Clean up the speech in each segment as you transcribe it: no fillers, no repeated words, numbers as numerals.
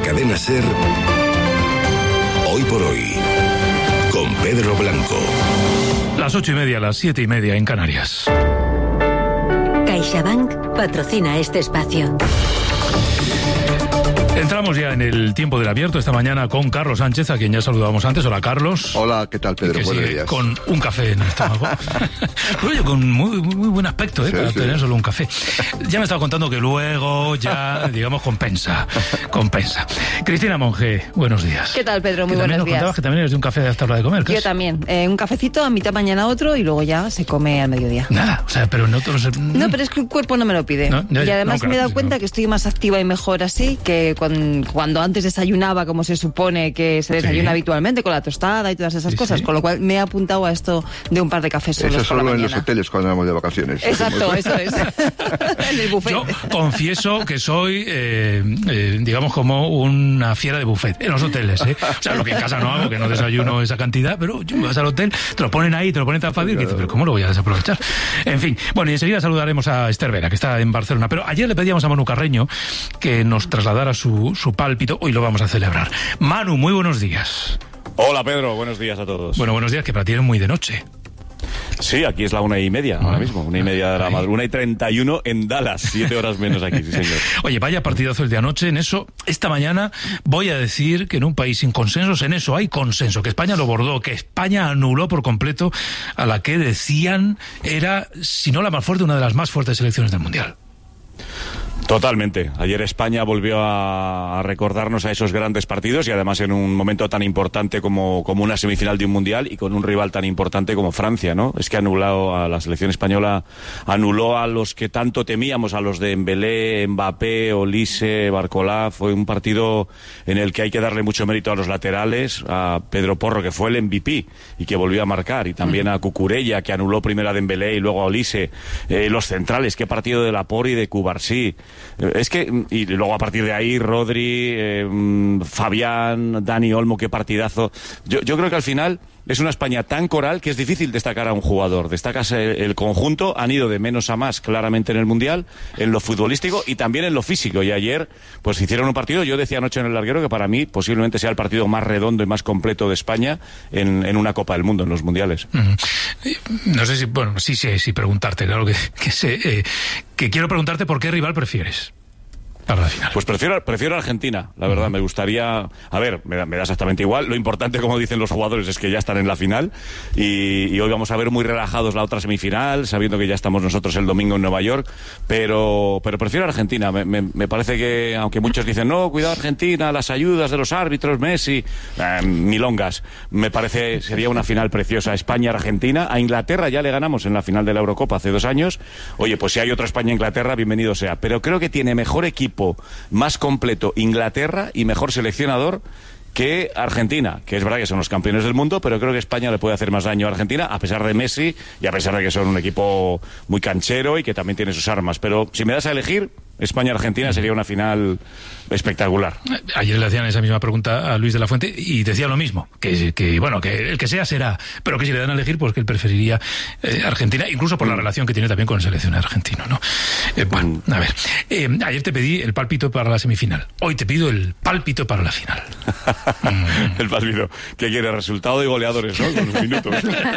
Cadena SER, Hoy por Hoy, con Pedro Blanco. Las 8:30, las 7:30 en Canarias. CaixaBank patrocina este espacio. Entramos ya en el tiempo del abierto esta mañana con Carlos Sánchez, a quien ya saludábamos antes. Hola, Carlos. Hola, ¿qué tal, Pedro? Buenos días. Con un café en el estómago. Oye, con muy buen aspecto, para tener solo un café. Ya me estaba contando que luego ya, digamos, compensa. Cristina Monge, buenos días. ¿Qué tal, Pedro? Muy buenos días. Contabas que también eres de un café hasta la hora de comer. Yo también. Un cafecito, a mitad mañana otro, y luego ya se come al mediodía. Nada, o sea, pero no todos... No, pero es que el cuerpo no me lo pide. No, y además me he dado cuenta que estoy más activa y mejor así que cuando antes desayunaba como se supone que se desayuna habitualmente, con la tostada y todas esas cosas, con lo cual me he apuntado a esto de un par de cafés solos. Eso solo en los hoteles cuando vamos de vacaciones. Exacto, eso es. En el buffet. Yo confieso que soy, digamos, como una fiera de buffet en los hoteles, O sea, lo que en casa no hago, que no desayuno esa cantidad, pero vas al hotel, te lo ponen ahí, te lo ponen tan fácil, que dices, pero ¿cómo lo voy a desaprovechar? En fin, bueno, y enseguida saludaremos a Esther Vera, que está en Barcelona, pero ayer le pedíamos a Manu Carreño que nos trasladara su pálpito. Hoy lo vamos a celebrar. Manu, muy buenos días. Hola, Pedro, buenos días a todos. Bueno, buenos días, que para ti es muy de noche. Sí, aquí es la 1:30 ahora mismo, 1:30 de la madrugada, 1:31 en Dallas, 7 horas menos aquí, sí señor. Oye, vaya partidazo el de anoche. En eso, esta mañana voy a decir que en un país sin consensos, en eso hay consenso, que España lo bordó, que España anuló por completo a la que decían era, si no la más fuerte, una de las más fuertes selecciones del Mundial. Totalmente. Ayer España volvió a recordarnos a esos grandes partidos y además en un momento tan importante como una semifinal de un mundial y con un rival tan importante como Francia, ¿no? Es que anuló a la selección española, anuló a los que tanto temíamos, a los de Dembélé, Mbappé, Olise, Barcolá. Fue un partido en el que hay que darle mucho mérito a los laterales, a Pedro Porro, que fue el MVP y que volvió a marcar, y también a Cucurella, que anuló primero a Dembélé y luego a Olise. Los centrales, qué partido de Laporte y de Cubarsí. Es que, y luego a partir de ahí, Rodri, Fabián, Dani Olmo, qué partidazo. Yo creo que al final es una España tan coral que es difícil destacar a un jugador. Destacas el conjunto, han ido de menos a más claramente en el Mundial, en lo futbolístico y también en lo físico. Y ayer, pues hicieron un partido, yo decía anoche en el larguero que para mí posiblemente sea el partido más redondo y más completo de España en una Copa del Mundo, en los Mundiales. No sé si, bueno, sí preguntarte, claro que quiero preguntarte por qué rival prefieres para la final. Pues prefiero Argentina, la verdad. Me gustaría... A ver, me da exactamente igual. Lo importante, como dicen los jugadores, es que ya están en la final y hoy vamos a ver muy relajados la otra semifinal, sabiendo que ya estamos nosotros el domingo en Nueva York, pero prefiero Argentina. Me parece que, aunque muchos dicen, no, cuidado Argentina, las ayudas de los árbitros, Messi, milongas. Me parece, sería una final preciosa. España-Argentina. A Inglaterra ya le ganamos en la final de la Eurocopa hace 2 años. Oye, pues si hay otra España-Inglaterra, bienvenido sea. Pero creo que tiene mejor equipo, más completo Inglaterra y mejor seleccionador que Argentina, que es verdad que son los campeones del mundo, pero creo que España le puede hacer más daño a Argentina, a pesar de Messi y a pesar de que son un equipo muy canchero y que también tiene sus armas. Pero si me das a elegir, España-Argentina sería una final espectacular. Ayer le hacían esa misma pregunta a Luis de la Fuente y decía lo mismo, que bueno, que el que sea será, pero que si le dan a elegir, pues que él preferiría Argentina, incluso por la relación que tiene también con el seleccionado argentino, ¿no? Bueno, a ver, ayer te pedí el pálpito para la semifinal, hoy te pido el pálpito para la final. El pálpito, ¿qué quiere? Resultado y goleadores, ¿no? Con los minutos.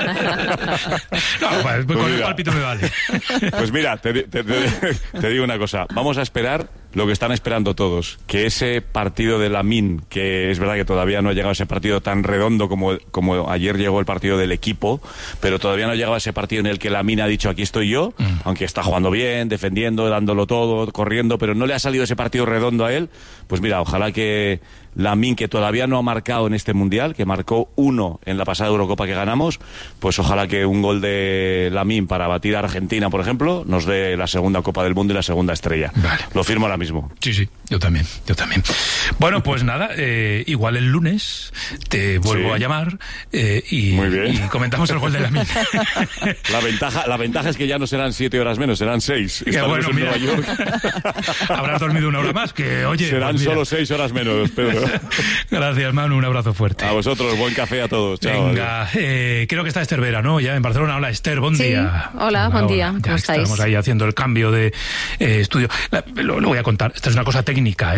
No, pues con el pálpito me vale. Pues mira, te digo una cosa, vamos a esperar lo que están esperando todos, que ese partido de Lamine, que es verdad que todavía no ha llegado a ese partido tan redondo como ayer llegó el partido del equipo, pero todavía no ha llegado a ese partido en el que Lamine ha dicho aquí estoy yo, aunque está jugando bien, defendiendo, dándolo todo, corriendo, pero no le ha salido ese partido redondo a él. Pues mira, ojalá que Lamine, que todavía no ha marcado en este Mundial, que marcó 1 en la pasada Eurocopa que ganamos, pues ojalá que un gol de Lamine para batir a Argentina, por ejemplo, nos dé la segunda Copa del Mundo y la segunda estrella. Vale. Lo firmo ahora mismo. Sí, yo también. Bueno, pues nada, igual el lunes te vuelvo a llamar y comentamos el gol de Lamine. La ventaja es que ya no serán 7 horas menos, serán 6. Bueno, en Nueva York. Habrás dormido 1 hora más, que oye... Serán pues solo 6 horas menos, Pedro. Gracias, Manu, un abrazo fuerte. A vosotros, buen café a todos. Chao. Venga, creo que está Esther Vera, ¿no? Ya en Barcelona. Hola, Esther, buen día. Hola, buen día. ¿Cómo estáis? Estamos ahí haciendo el cambio de estudio. Lo voy a contar. Esta es una cosa técnica,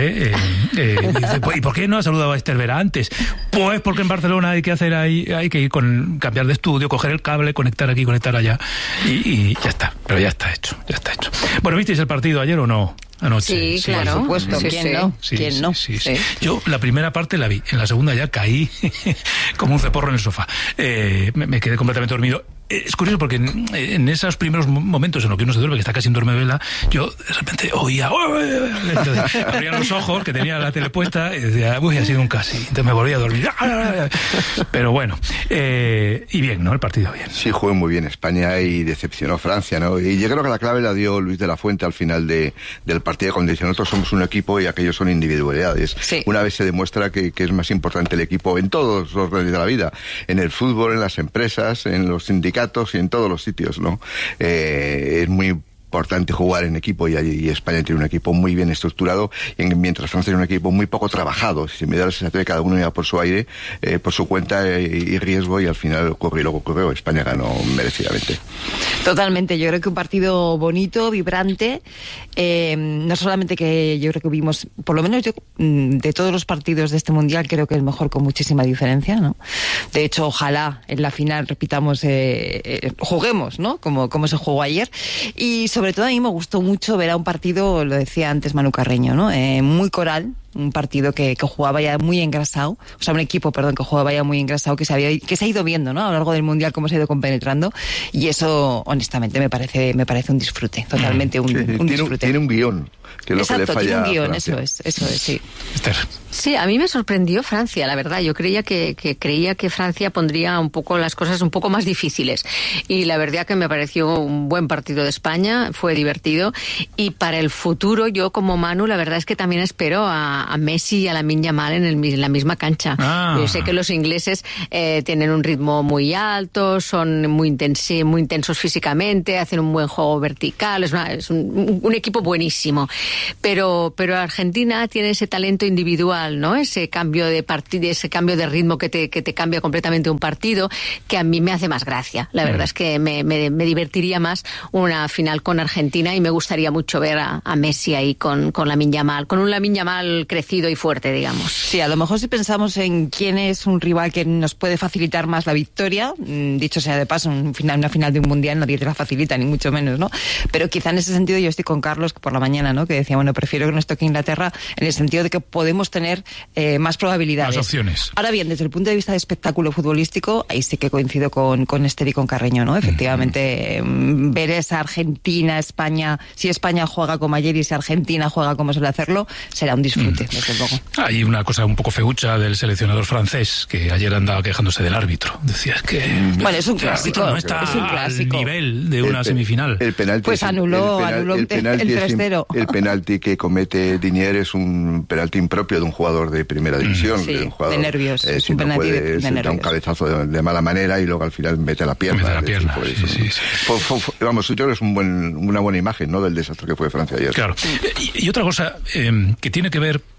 ¿Y por qué no ha saludado a Esther Vera antes? Pues porque en Barcelona hay que hacer hay que ir cambiar de estudio, coger el cable, conectar aquí, conectar allá y ya está. Pero ya está hecho. Bueno, ¿visteis el partido ayer o no? Anoche. Sí, claro. Por supuesto. Sí, ¿Quién no? ¿Quién no? Sí. Yo la primera parte la vi, en la segunda ya caí como un ceporro en el sofá. Me quedé completamente dormido. Es curioso porque en esos primeros momentos en los que uno se duerme, que está casi en duermevela, yo de repente oía, entonces, abría los ojos, que tenía la tele puesta, y decía, uy, ha sido un casi. Entonces me volví a dormir. Pero bueno, y bien, ¿no? El partido bien. Sí, jugó muy bien España y decepcionó Francia, ¿no? Y yo creo que la clave la dio Luis de la Fuente al final del partido, cuando dice, nosotros somos un equipo y aquellos son individualidades. Sí. Una vez se demuestra que es más importante el equipo en todos los órdenes de la vida, en el fútbol, en las empresas, en los sindicatos y en todos los sitios, ¿no? Es muy importante jugar en equipo y España tiene un equipo muy bien estructurado, mientras Francia tiene un equipo muy poco trabajado. Si me da la sensación de que cada uno iba por su aire, por su cuenta y riesgo, y al final ocurrió lo que ocurrió. España ganó merecidamente. Totalmente, yo creo que un partido bonito, vibrante, no solamente que yo creo que vimos, por lo menos yo, de todos los partidos de este Mundial, creo que el mejor con muchísima diferencia, ¿no? De hecho, ojalá en la final repitamos, juguemos, ¿no? Como se jugó ayer. Y sobre todo a mí me gustó mucho ver a un partido, lo decía antes Manu Carreño, ¿no? Muy coral, un partido que jugaba ya muy engrasado, o sea, un equipo, perdón, que jugaba ya muy engrasado, que se ha ido viendo, ¿no? A lo largo del Mundial cómo se ha ido compenetrando, y eso, honestamente, me parece un disfrute, totalmente un disfrute. Tiene un guión, que es lo que le falla. Tiene un guión, eso es, sí. Esther. Sí, a mí me sorprendió Francia, la verdad. Yo creía que Francia pondría un poco las cosas un poco más difíciles. Y la verdad que me pareció un buen partido de España, fue divertido. Y para el futuro, yo como Manu, la verdad es que también espero a Messi y a Lamine Yamal en la misma cancha. Yo sé que los ingleses tienen un ritmo muy alto, son muy intensos físicamente, hacen un buen juego vertical, es un equipo buenísimo. Pero Argentina tiene ese talento individual, ¿no? Ese cambio de partido, ese cambio de ritmo que te cambia completamente un partido, que a mí me hace más gracia. La verdad es que me divertiría más una final con Argentina, y me gustaría mucho ver a Messi ahí con Lamine Yamal, con un Lamine Yamal crecido y fuerte, digamos. Sí, a lo mejor si pensamos en quién es un rival que nos puede facilitar más la victoria, dicho sea de paso, una final de un Mundial nadie te la facilita, ni mucho menos, ¿no? Pero quizá en ese sentido yo estoy con Carlos por la mañana, ¿no? Que decía, bueno, prefiero que nos toque Inglaterra, en el sentido de que podemos tener más probabilidades. Más opciones. Ahora bien, desde el punto de vista de espectáculo futbolístico, ahí sí que coincido con Esther y con Carreño, ¿no? Efectivamente, ver esa Argentina-España, si España juega como ayer y si Argentina juega como suele hacerlo, será un disfrute, desde luego. Hay una cosa un poco feucha del seleccionador francés, que ayer andaba quejándose del árbitro. Decía, es que... Bueno, es un clásico. No está al nivel de una semifinal. El penalti, pues anuló el 3-0. El penalti que comete Diñer es un penalti impropio de un jugador de primera división. Sí, de un jugador, de nervios. Si no puede, se da un cabezazo de mala manera y luego al final mete la pierna. Sí. Vamos, yo creo que es una buena imagen, ¿no?, del desastre que fue Francia ayer. Claro. Y otra cosa que tiene que ver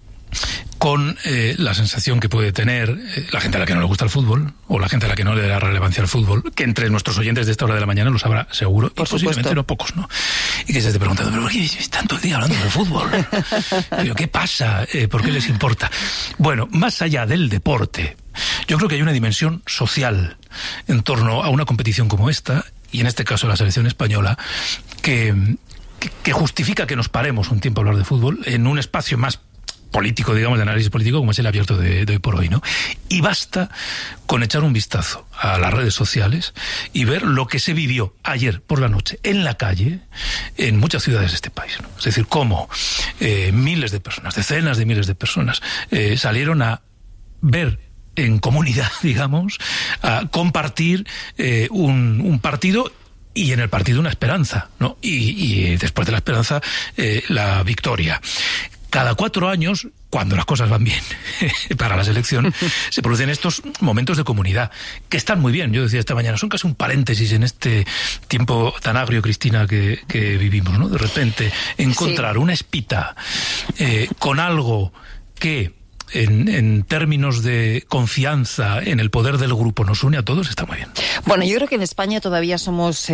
con la sensación que puede tener la gente a la que no le gusta el fútbol, o la gente a la que no le da relevancia al fútbol, que entre nuestros oyentes de esta hora de la mañana lo sabrá seguro, y posiblemente no pocos, ¿no? Y que se esté preguntando, ¿pero por qué están todo el día hablando del fútbol? ¿Pero qué pasa? ¿Por qué les importa? Bueno, más allá del deporte, yo creo que hay una dimensión social en torno a una competición como esta, y en este caso la selección española, que justifica que nos paremos un tiempo a hablar de fútbol en un espacio más político, digamos, de análisis político, como es el abierto de hoy por hoy, ¿no? Y basta con echar un vistazo a las redes sociales y ver lo que se vivió ayer por la noche en la calle en muchas ciudades de este país, ¿no? Es decir, cómo miles de personas, decenas de miles de personas salieron a ver en comunidad, digamos, a compartir un partido, y en el partido una esperanza, ¿no? Y después de la esperanza, la victoria. Cada 4 años, cuando las cosas van bien para la selección, se producen estos momentos de comunidad, que están muy bien. Yo decía esta mañana, son casi un paréntesis en este tiempo tan agrio, Cristina, que vivimos, ¿no? De repente, encontrar una espita con algo que en términos de confianza en el poder del grupo nos une a todos, está muy bien. Bueno, yo creo que en España todavía somos,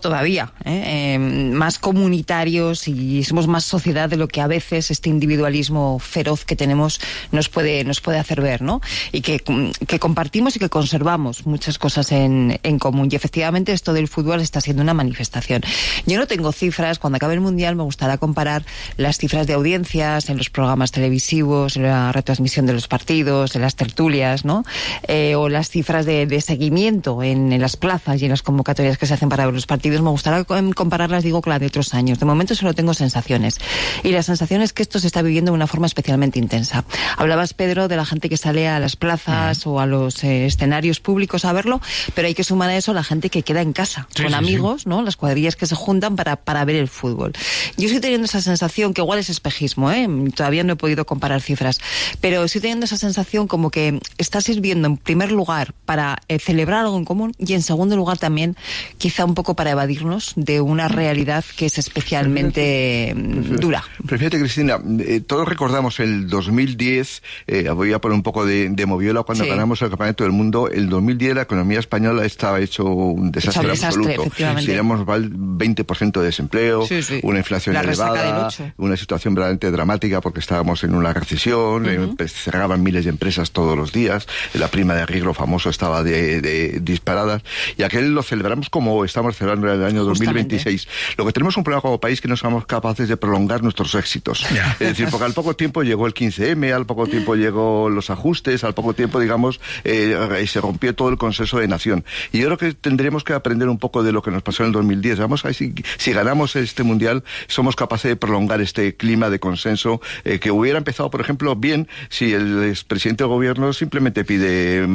más comunitarios y somos más sociedad de lo que a veces este individualismo feroz que tenemos nos puede hacer ver, ¿no? Y que compartimos y que conservamos muchas cosas en común. Y efectivamente esto del fútbol está siendo una manifestación. Yo no tengo cifras. Cuando acabe el Mundial me gustará comparar las cifras de audiencias en los programas televisivos, en la retransmisión de los partidos, en las tertulias, ¿no? O las cifras de seguimiento en las plazas y en las convocatorias que se hacen para ver los partidos. Me gustaría compararlas, digo, con las de otros años. De momento solo tengo sensaciones. Y la sensación es que esto se está viviendo de una forma especialmente intensa. Hablabas, Pedro, de la gente que sale a las plazas o a los escenarios públicos a verlo, pero hay que sumar a eso la gente que queda en casa, con amigos, ¿no? Las cuadrillas que se juntan para ver el fútbol. Yo estoy teniendo esa sensación, que igual es espejismo, todavía no he podido comparar cifras, pero estoy teniendo esa sensación como que está sirviendo en primer lugar para celebrar algo en común y en segundo lugar también quizá un poco para evadirnos de una realidad que es especialmente dura. Pero fíjate, Cristina, todos recordamos el 2010, voy a poner un poco de moviola, cuando ganamos el Campeonato del Mundo. El 2010 la economía española estaba hecho un desastre absoluto. Teníamos 20% de desempleo, una inflación elevada, una situación verdaderamente dramática porque estábamos en una recesión, cerraban miles de empresas todos los días, la prima de riesgo famoso estaba de disparada, y aquel lo celebramos como estamos celebrando el año 2026. Lo que tenemos es un problema como país, que no somos capaces de prolongar nuestros éxitos. Es decir, porque al poco tiempo llegó el 15M, al poco tiempo llegó los ajustes, al poco tiempo, digamos, se rompió todo el consenso de nación. Y yo creo que tendremos que aprender un poco de lo que nos pasó en el 2010. Vamos a ver si ganamos este Mundial, somos capaces de prolongar este clima de consenso que hubiera empezado, por ejemplo, bien si el expresidente del gobierno simplemente pide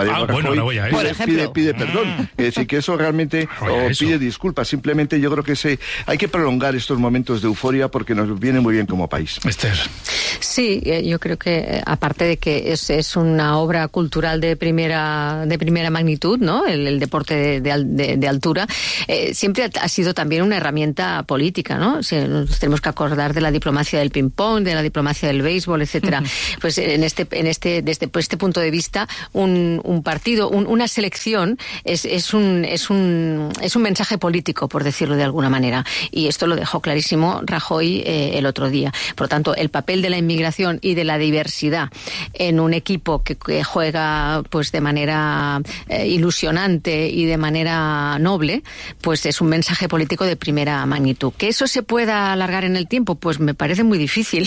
pide perdón. Es decir, que eso realmente pide disculpas. Simplemente yo creo que hay que prolongar estos momentos de euforia porque nos viene muy bien como país. Esther. Sí, yo creo que aparte de que es una obra cultural de primera magnitud, ¿no? El deporte de altura, siempre ha sido también una herramienta política, ¿no? O sea, nos tenemos que acordar de la diplomacia del ping-pong, de la diplomacia del béisbol, etcétera. Pues desde este punto de vista, un partido, una selección es un mensaje político, por decirlo de alguna manera. Y esto lo dejó clarísimo Rajoy el otro día. Por lo tanto, el papel de la inmigración y de la diversidad en un equipo que juega pues de manera ilusionante y de manera noble, pues es un mensaje político de primera magnitud. ¿Que eso se pueda alargar en el tiempo? Pues me parece muy difícil.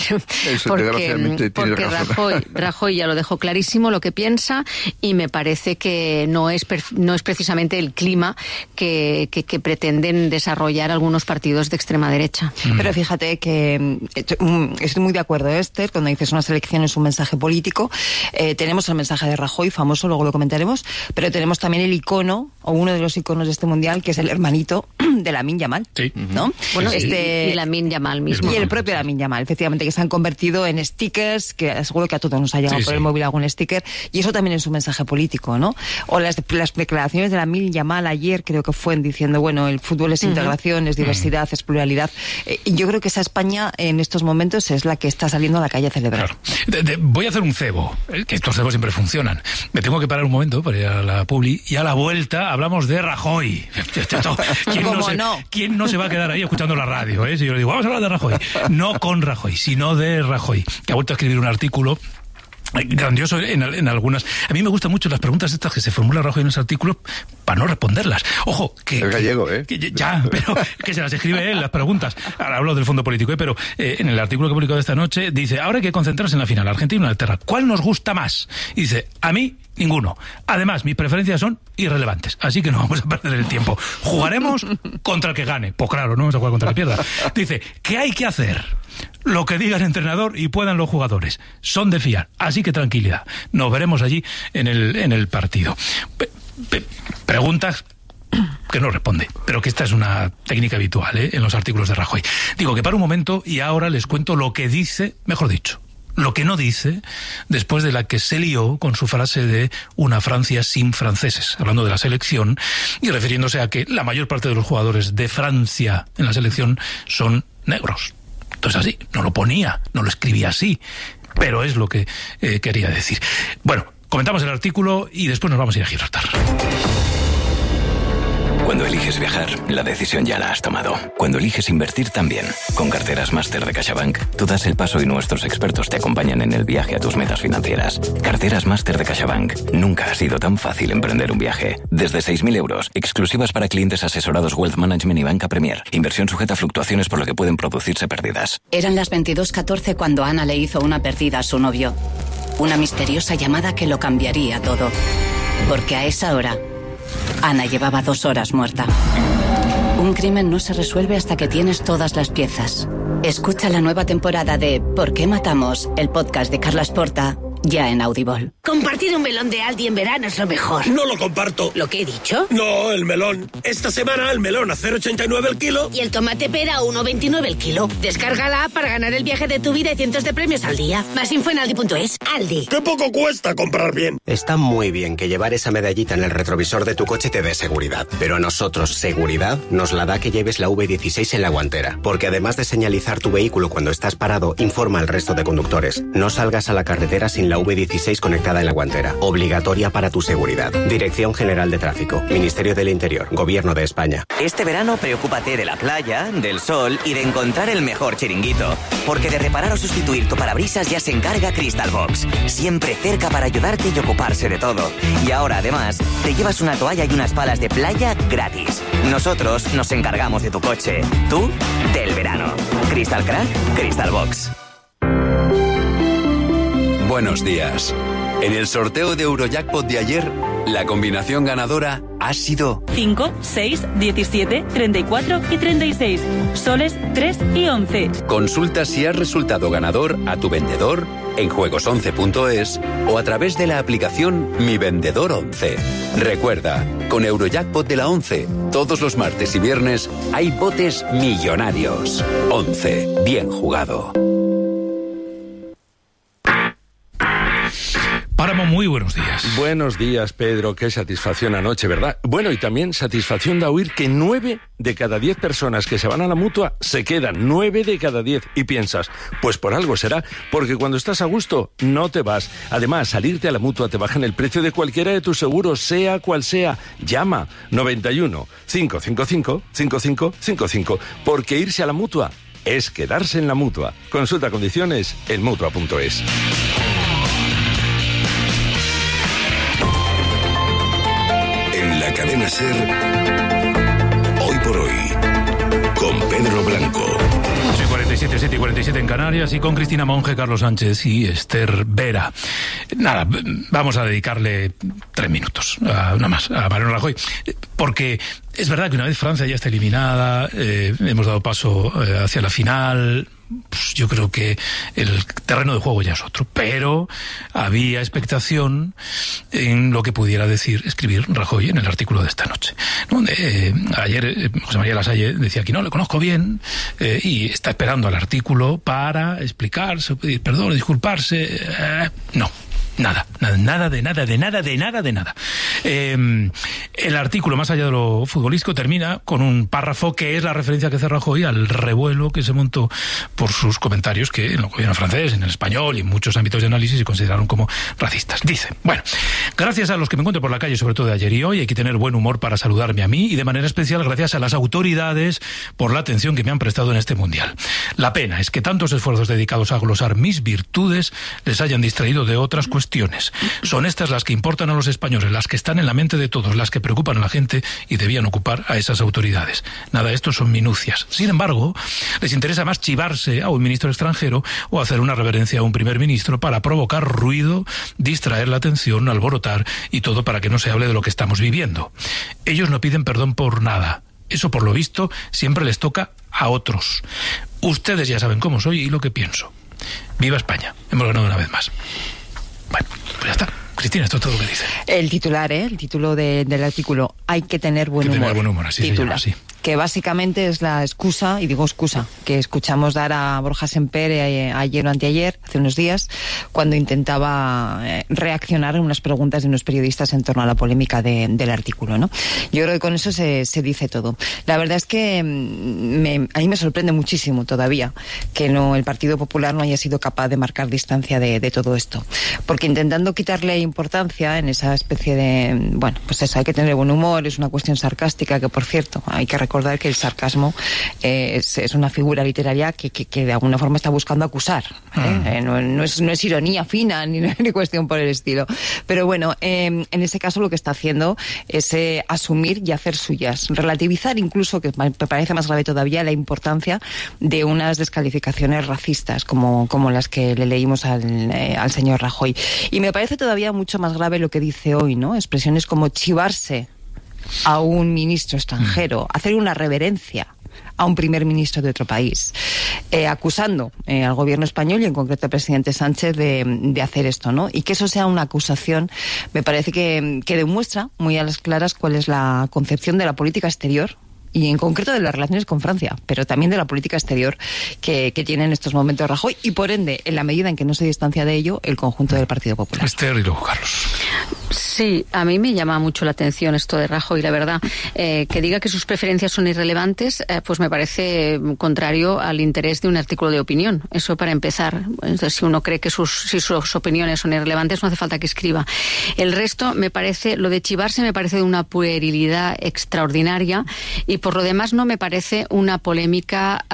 Porque Rajoy ya lo dejó clarísimo lo que piensa, y me parece que no es precisamente el clima que pretenden desarrollar algunos partidos de extrema derecha. Pero fíjate que estoy muy de acuerdo, Esther, cuando dices una selección es un mensaje político. Tenemos el mensaje de Rajoy, famoso, luego lo comentaremos, pero tenemos también el icono, o uno de los iconos de este Mundial, que es el hermanito de Lamine Yamal, ¿no? Bueno, y Lamine Yamal mismo. Y el propio Lamine Yamal, efectivamente, que se han convertido en stickers, que seguro que a todos nos ha llegado por el móvil algún sticker, y eso también es un mensaje político, ¿no? O las declaraciones de Lamine Yamal ayer, creo que fue diciendo, bueno, el fútbol es integración, es diversidad, es pluralidad. Y yo creo que esa España en estos momentos es la que está saliendo a la calle a celebrar. Claro. Voy a hacer un cebo, que estos cebos siempre funcionan. Me tengo que parar un momento para ir a la publi, y a la vuelta hablamos de Rajoy. ¿Quién no se va a quedar ahí escuchando la radio? Si yo le digo, vamos a hablar de Rajoy. No con Rajoy, sino de Rajoy, que ha vuelto a escribir un artículo grandioso en algunas. A mí me gustan mucho las preguntas estas que se formula Rajoy en los artículos para no responderlas. Ojo, que es gallego, pero que se las escribe él, las preguntas. Ahora hablo del fondo político, pero en el artículo que he publicado esta noche dice, ahora hay que concentrarse en la final, Argentina y Inglaterra. ¿Cuál nos gusta más? Y dice, a mí, ninguno. Además, mis preferencias son irrelevantes, así que no vamos a perder el tiempo. Jugaremos contra el que gane. Pues claro, no vamos a jugar contra el que pierda. Dice, ¿qué hay que hacer? Lo que diga el entrenador y puedan los jugadores. Son de fiar. Así que tranquilidad. Nos veremos allí en el partido. Preguntas que no responde, pero que esta es una técnica habitual en los artículos de Rajoy. Digo que para un momento y ahora les cuento lo que dice, mejor dicho, lo que no dice después de la que se lió con su frase de una Francia sin franceses, hablando de la selección y refiriéndose a que la mayor parte de los jugadores de Francia en la selección son negros. Entonces así, no lo ponía, no lo escribía así. pero es lo que quería decir. Bueno, comentamos el artículo y después nos vamos a ir a Gibraltar. Cuando eliges viajar, la decisión ya la has tomado. Cuando eliges invertir, también. Con Carteras Máster de CaixaBank, tú das el paso y nuestros expertos te acompañan en el viaje a tus metas financieras. Carteras Máster de CaixaBank. Nunca ha sido tan fácil emprender un viaje. Desde 6.000 euros, exclusivas para clientes asesorados Wealth Management y Banca Premier. Inversión sujeta a fluctuaciones por lo que pueden producirse pérdidas. Eran las 22:14 cuando Ana le hizo una pérdida a su novio. Una misteriosa llamada que lo cambiaría todo. Porque a esa hora, Ana llevaba 2 horas muerta. Un crimen no se resuelve hasta que tienes todas las piezas. Escucha la nueva temporada de ¿Por qué matamos?, el podcast de Carlas Porta, ya en Audible. Compartir un melón de Aldi en verano es lo mejor. No lo comparto. ¿Lo que he dicho? No, el melón. Esta semana el melón a 0,89 el kilo. Y el tomate pera a 1,29 el kilo. Descarga la app para ganar el viaje de tu vida y cientos de premios al día. Más info en aldi.es. Aldi. ¡Qué poco cuesta comprar bien! Está muy bien que llevar esa medallita en el retrovisor de tu coche te dé seguridad. Pero a nosotros seguridad nos la da que lleves la V16 en la guantera. Porque además de señalizar tu vehículo cuando estás parado, informa al resto de conductores. No salgas a la carretera sin la V16 conectada en la guantera. Obligatoria para tu seguridad. Dirección General de Tráfico. Ministerio del Interior. Gobierno de España. Este verano preocúpate de la playa, del sol y de encontrar el mejor chiringuito. Porque de reparar o sustituir tu parabrisas ya se encarga Crystal Box. Siempre cerca para ayudarte y ocuparse de todo. Y ahora además te llevas una toalla y unas palas de playa gratis. Nosotros nos encargamos de tu coche. Tú, del verano. Crystal Crack, Crystal Box. Buenos días. En el sorteo de Eurojackpot de ayer, la combinación ganadora ha sido 5, 6, 17, 34 y 36. Soles 3 y 11. Consulta si has resultado ganador a tu vendedor en juegos11.es o a través de la aplicación Mi Vendedor 11. Recuerda, con Eurojackpot de la 11, todos los martes y viernes hay botes millonarios. 11. Bien jugado. Páramo, muy buenos días. Buenos días, Pedro. Qué satisfacción anoche, ¿verdad? Bueno, y también satisfacción de oír que 9 de cada 10 personas que se van a la Mutua se quedan. 9 de cada 10. Y piensas, pues por algo será, porque cuando estás a gusto no te vas. Además, salirte a la Mutua te bajan el precio de cualquiera de tus seguros, sea cual sea. Llama 91 555 5555, porque irse a la Mutua es quedarse en la Mutua. Consulta condiciones en Mutua.es. La cadena SER, Hoy por Hoy, con Pedro Blanco. 7 y 47 en Canarias, y con Cristina Monge, Carlos Sánchez y Esther Vera. Nada, vamos a dedicarle 3 minutos, nada más, a Mariano Rajoy, porque es verdad que una vez Francia ya está eliminada, hemos dado paso hacia la final. Pues yo creo que el terreno de juego ya es otro, pero había expectación en lo que pudiera escribir Rajoy en el artículo de esta noche, donde ayer José María Lasalle decía que no le conozco bien, y está esperando al artículo para explicarse, pedir perdón, disculparse. No. Nada. El artículo, más allá de lo futbolístico, termina con un párrafo que es la referencia que hace Rajoy al revuelo que se montó por sus comentarios que en el gobierno francés, en el español y en muchos ámbitos de análisis se consideraron como racistas. Dice, bueno, gracias a los que me encuentro por la calle, sobre todo de ayer y hoy, hay que tener buen humor para saludarme a mí, y de manera especial gracias a las autoridades por la atención que me han prestado en este mundial. La pena es que tantos esfuerzos dedicados a glosar mis virtudes les hayan distraído de otras cuestiones. Son estas las que importan a los españoles, las que están en la mente de todos, las que preocupan a la gente y debían ocupar a esas autoridades. Nada, esto son minucias. Sin embargo, les interesa más chivarse a un ministro extranjero o hacer una reverencia a un primer ministro para provocar ruido, distraer la atención, alborotar, y todo para que no se hable de lo que estamos viviendo. Ellos no piden perdón por nada. Eso, por lo visto, siempre les toca a otros. Ustedes ya saben cómo soy y lo que pienso. ¡Viva España! Hemos ganado una vez más. Bueno, pues ya está. Cristina, esto es todo lo que dice. El titular, el título del artículo. Hay que tener buen humor. Tener buen humor, así se llama, sí. que básicamente es la excusa, y digo excusa, que escuchamos dar a Borja Semper ayer o anteayer, hace unos días, cuando intentaba reaccionar en unas preguntas de unos periodistas en torno a la polémica del artículo, ¿no? Yo creo que con eso se dice todo. La verdad es que a mí me sorprende muchísimo todavía que el Partido Popular no haya sido capaz de marcar distancia de todo esto, porque intentando quitarle importancia en esa especie de, bueno, pues eso, hay que tener buen humor, es una cuestión sarcástica, que por cierto, hay que recordar que el sarcasmo es una figura literaria que de alguna forma está buscando acusar, no es ironía fina ni cuestión por el estilo, pero bueno, en ese caso lo que está haciendo es asumir y hacer suyas, relativizar incluso, que me parece más grave todavía, la importancia de unas descalificaciones racistas como las que le leímos al señor Rajoy. Y me parece todavía mucho más grave lo que dice hoy, ¿no? Expresiones como chivarse a un ministro extranjero, hacer una reverencia a un primer ministro de otro país, acusando al gobierno español y en concreto al presidente Sánchez de hacer esto, ¿no? Y que eso sea una acusación, me parece que demuestra muy a las claras cuál es la concepción de la política exterior, y en concreto de las relaciones con Francia, pero también de la política exterior que tiene en estos momentos Rajoy, y por ende, en la medida en que no se distancia de ello, el conjunto del Partido Popular. Esther y luego Carlos. Sí, a mí me llama mucho la atención esto de Rajoy, la verdad. Que diga que sus preferencias son irrelevantes, pues me parece contrario al interés de un artículo de opinión. Eso para empezar. Entonces, si uno cree que sus opiniones son irrelevantes, no hace falta que escriba. El resto, me parece, lo de chivarse me parece de una puerilidad extraordinaria, y por lo demás no me parece una polémica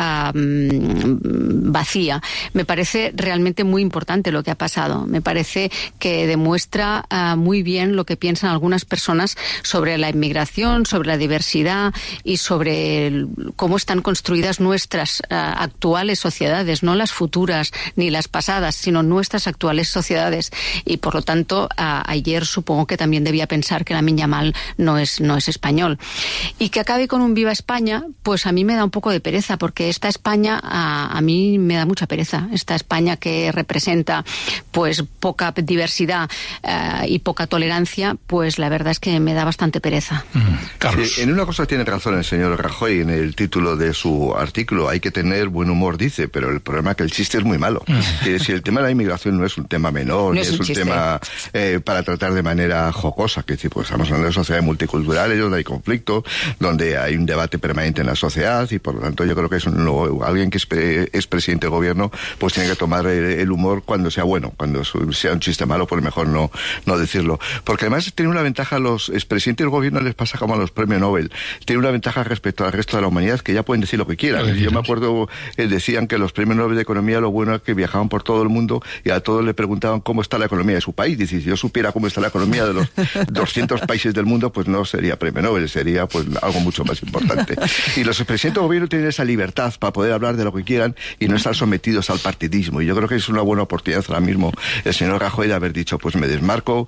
vacía. Me parece realmente muy importante lo que ha pasado. Me parece que demuestra muy bien lo que piensan algunas personas sobre la inmigración, sobre la diversidad y sobre cómo están construidas nuestras actuales sociedades, no las futuras ni las pasadas, sino nuestras actuales sociedades. Y por lo tanto, ayer supongo que también debía pensar que Lamine Yamal no es español. Y que acabe con un viva España, pues a mí me da un poco de pereza, porque esta España a mí me da mucha pereza. Esta España que representa pues poca diversidad y poca tolerancia, pues la verdad es que me da bastante pereza. Carlos. Sí, en una cosa tiene razón el señor Rajoy en el título de su artículo: hay que tener buen humor, dice, pero el problema es que el chiste es muy malo. Que si el tema de la inmigración no es un tema menor, no es un tema para tratar de manera jocosa, que pues estamos hablando de sociedades multiculturales donde hay conflicto, donde hay un debate permanente en la sociedad, y por lo tanto yo creo que alguien que es presidente del gobierno pues tiene que tomar el humor cuando sea bueno, cuando sea un chiste malo pues mejor no decirlo, porque además tiene una ventaja. A los expresidentes del gobierno les pasa como a los premios Nobel, tiene una ventaja respecto al resto de la humanidad, que ya pueden decir lo que quieran. Yo me acuerdo, decían que los premios Nobel de economía, lo bueno es que viajaban por todo el mundo y a todos le preguntaban cómo está la economía de su país. Dice, si yo supiera cómo está la economía de los 200 países del mundo, pues no sería premio Nobel, sería pues algo mucho más importante. Y los presidentes del gobierno tienen esa libertad para poder hablar de lo que quieran y no estar sometidos al partidismo. Y yo creo que es una buena oportunidad ahora mismo el señor Rajoy de haber dicho, pues me desmarco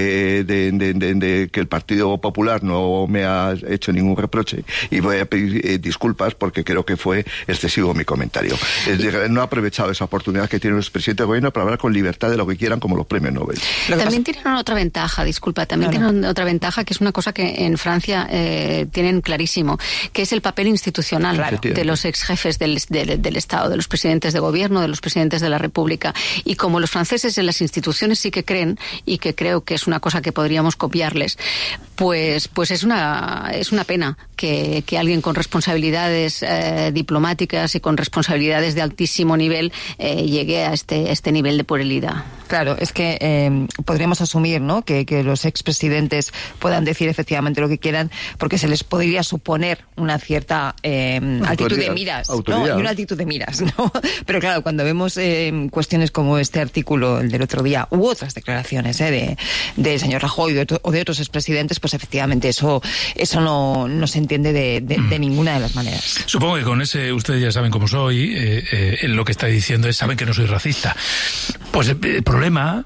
de que el Partido Popular no me ha hecho ningún reproche y voy a pedir disculpas porque creo que fue excesivo mi comentario. No ha aprovechado esa oportunidad que tienen los presidentes del gobierno para hablar con libertad de lo que quieran, como los premios Nobel. También tienen otra ventaja, tienen otra ventaja, que es una cosa que en Francia tienen clarísimo, que es el papel institucional de los ex jefes del Estado, de los presidentes de gobierno, de los presidentes de la República. Y como los franceses en las instituciones sí que creen, y que creo que es una cosa que podríamos copiarles, pues es una pena que alguien con responsabilidades diplomáticas y con responsabilidades de altísimo nivel llegue a este nivel de puerilidad. Claro, es que podríamos asumir, ¿no?, que los expresidentes puedan decir efectivamente lo que quieran, porque se les podría suponer una cierta altitud de miras, ¿no? Y una altitud de miras, ¿no? Pero claro, cuando vemos cuestiones como este artículo, el del otro día, u otras declaraciones del señor Rajoy o de otros expresidentes, pues efectivamente eso no se entiende de ninguna de las maneras. Supongo que con ese, ustedes ya saben cómo soy, lo que está diciendo es, saben que no soy racista. Pues el problema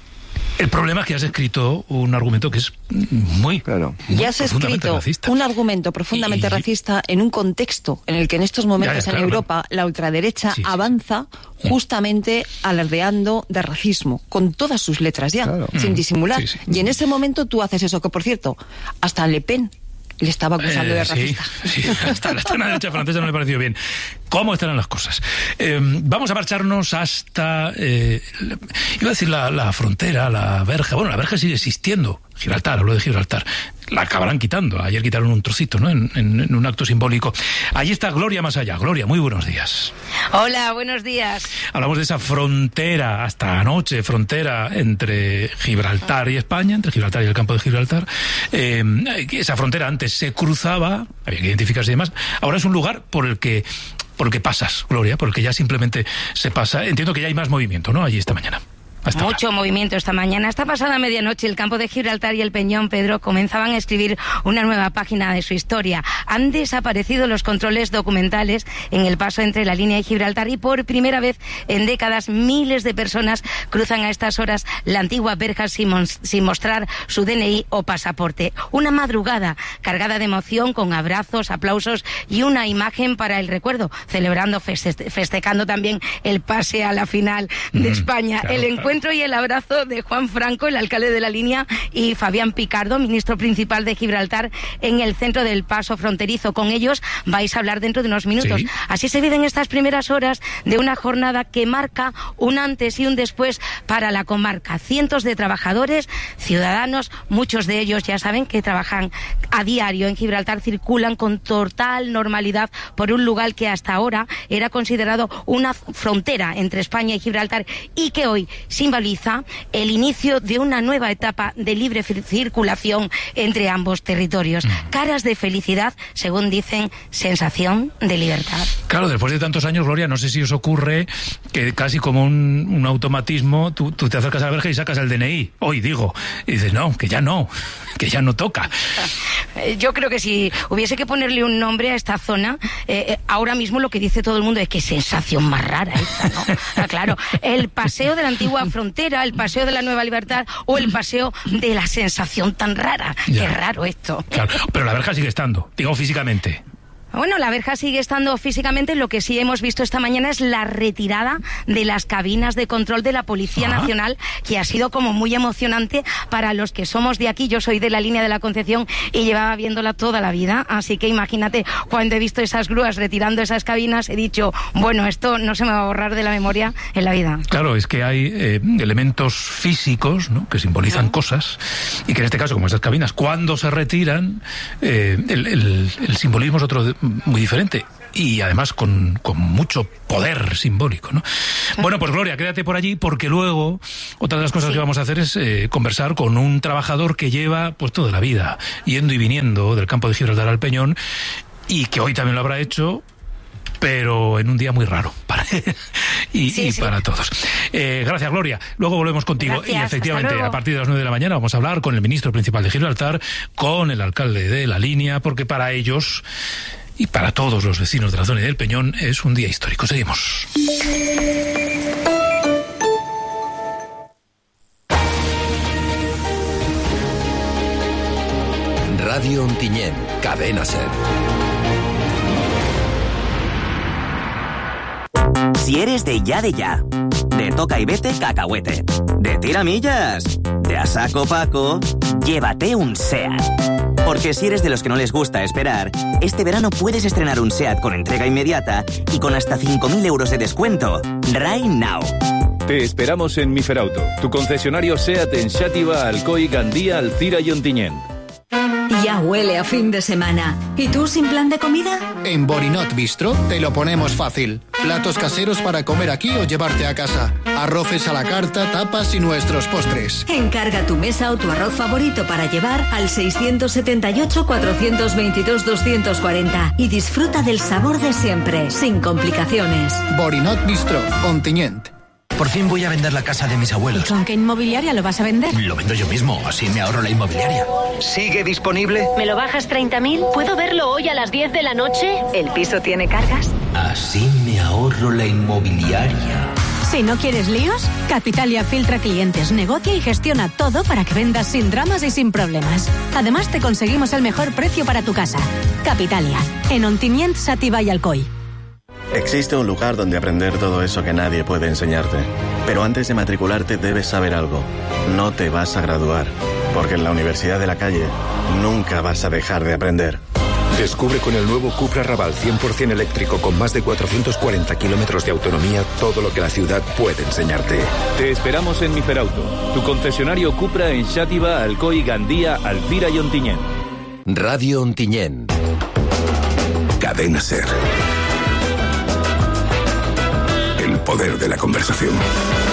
es que has escrito un argumento que es muy ya has escrito racista. Un argumento profundamente racista en un contexto en el que en estos momentos en Europa la ultraderecha avanza justamente alardeando de racismo, con todas sus letras ya, sin disimular. Y en ese momento tú haces eso, que por cierto, hasta Le Pen Le estaba acusando de racista. Sí, hasta la extrema derecha francesa no le pareció bien. ¿Cómo estarán las cosas? Vamos a marcharnos hasta, iba a decir la frontera, la verja. Bueno, la verja sigue existiendo. Gibraltar, hablo de Gibraltar. La acabarán quitando. Ayer quitaron un trocito, ¿no? En un acto simbólico. Allí está Gloria más allá. Gloria, muy buenos días. Hola, buenos días. Hablamos de esa frontera, hasta anoche, frontera entre Gibraltar y España, entre Gibraltar y el campo de Gibraltar. Esa frontera antes se cruzaba, había que identificarse y demás. Ahora es un lugar por el que pasas, Gloria, porque ya simplemente se pasa. Entiendo que ya hay más movimiento, ¿no? Allí esta mañana. Mucho movimiento esta mañana. Esta pasada medianoche el campo de Gibraltar y el Peñón, Pedro, comenzaban a escribir una nueva página de su historia. Han desaparecido los controles documentales en el paso entre la línea y Gibraltar y por primera vez en décadas miles de personas cruzan a estas horas la antigua verja sin mostrar su DNI o pasaporte. Una madrugada cargada de emoción con abrazos, aplausos y una imagen para el recuerdo, celebrando, festejando también el pase a la final de España. Claro, el encuentro y el abrazo de Juan Franco, el alcalde de la línea, y Fabián Picardo, ministro principal de Gibraltar, en el centro del paso fronterizo. Con ellos vais a hablar dentro de unos minutos. Sí. Así se viven estas primeras horas de una jornada que marca un antes y un después para la comarca. Cientos de trabajadores, ciudadanos, muchos de ellos ya saben que trabajan a diario en Gibraltar, circulan con total normalidad por un lugar que hasta ahora era considerado una frontera entre España y Gibraltar y que hoy simboliza el inicio de una nueva etapa de libre circulación entre ambos territorios. Caras de felicidad, según dicen, sensación de libertad. Claro, después de tantos años, Gloria, no sé si os ocurre que casi como un automatismo, tú te acercas a la verja y sacas el DNI, hoy digo, y dices, no, que ya no toca. Yo creo que si hubiese que ponerle un nombre a esta zona, ahora mismo lo que dice todo el mundo es que sensación más rara esta, ¿no? Claro, el paseo de la antigua frontera, el paseo de la nueva libertad o el paseo de la sensación tan rara. Ya. Qué raro esto. Claro, pero la verja sigue estando, digo físicamente. Bueno, la verja sigue estando físicamente. Lo que sí hemos visto esta mañana es la retirada de las cabinas de control de la Policía Nacional, que ha sido como muy emocionante para los que somos de aquí. Yo soy de la línea de la Concepción y llevaba viéndola toda la vida, así que imagínate, cuando he visto esas grúas retirando esas cabinas, he dicho, bueno, esto no se me va a borrar de la memoria en la vida. Claro, es que hay elementos físicos, ¿no?, que simbolizan cosas, y que en este caso, como esas cabinas, cuando se retiran, el simbolismo es otro muy diferente y además con mucho poder simbólico, ¿no? Bueno, pues Gloria, quédate por allí porque luego otra de las cosas que vamos a hacer es conversar con un trabajador que lleva pues toda la vida yendo y viniendo del campo de Gibraltar al Peñón y que hoy también lo habrá hecho, pero en un día muy raro para para todos. Gracias, Gloria. Luego volvemos contigo. Gracias, y efectivamente, a partir de las 9 de la mañana vamos a hablar con el ministro principal de Gibraltar, con el alcalde de la línea, porque para ellos y para todos los vecinos de la zona y del Peñón es un día histórico. Seguimos. Radio Ontinyent, Cadena Ser. Si eres de ya, de toca y vete cacahuete, de tiramillas, de a saco Paco, llévate un SEAT. Porque si eres de los que no les gusta esperar, este verano puedes estrenar un SEAT con entrega inmediata y con hasta 5.000 euros de descuento. Right now. Te esperamos en Miferauto, tu concesionario SEAT en Xàtiva, Alcoi, Gandía, Alcira y Ontinyent. Ya huele a fin de semana. ¿Y tú sin plan de comida? En Borinot Bistro te lo ponemos fácil. Platos caseros para comer aquí o llevarte a casa. Arroces a la carta, tapas y nuestros postres. Encarga tu mesa o tu arroz favorito para llevar al 678-422-240 y disfruta del sabor de siempre, sin complicaciones. Borinot Bistro, Ontinyent. Por fin voy a vender la casa de mis abuelos. ¿Y con qué inmobiliaria lo vas a vender? Lo vendo yo mismo, así me ahorro la inmobiliaria. ¿Sigue disponible? ¿Me lo bajas 30.000? ¿Puedo verlo hoy a las 10 de la noche? ¿El piso tiene cargas? Así me ahorro la inmobiliaria. Si no quieres líos, Capitalia filtra clientes, negocia y gestiona todo para que vendas sin dramas y sin problemas. Además, te conseguimos el mejor precio para tu casa. Capitalia, en Ontinyent, Xàtiva y Alcoi. Existe un lugar donde aprender todo eso que nadie puede enseñarte. Pero antes de matricularte debes saber algo. No te vas a graduar, porque en la Universidad de la Calle nunca vas a dejar de aprender. Descubre con el nuevo Cupra Raval 100% eléctrico con más de 440 kilómetros de autonomía todo lo que la ciudad puede enseñarte. Te esperamos en Miferauto, tu concesionario Cupra en Xàtiva, Alcoi, Gandía, Alcira y Ontinyent. Radio Ontinyent. Cadena SER. El poder de la conversación.